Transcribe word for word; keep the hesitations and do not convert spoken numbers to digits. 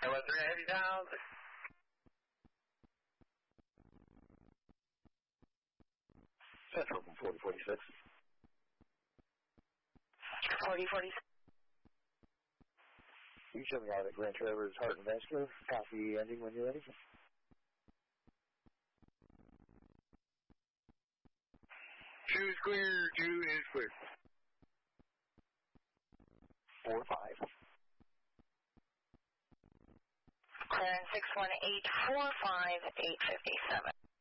I was ready down. Central from forty forty-six. forty forty-six. You show me out at Grand Traverse Heart and Vascular. Copy ending when you're ready. Two is clear, two is clear. Four five. Clearance six one eight four five eight fifty-seven.